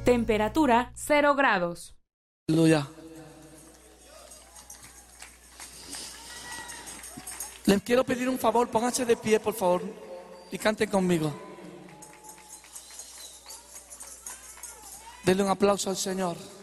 Temperatura 0 grados. Aleluya. Les quiero pedir un favor, pónganse de pie, por favor, y canten conmigo. Denle un aplauso al Señor.